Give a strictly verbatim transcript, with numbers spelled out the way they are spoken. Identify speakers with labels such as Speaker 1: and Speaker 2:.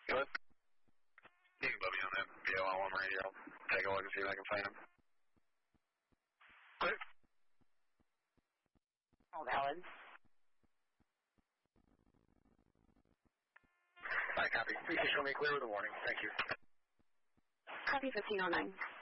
Speaker 1: What? You can put me on that B O L one radio. Take a look and see if I can find him. What?
Speaker 2: Oh, Alan.
Speaker 1: Hi, copy. Please show me clear with a warning. Thank you.
Speaker 2: Copy fifteen oh nine.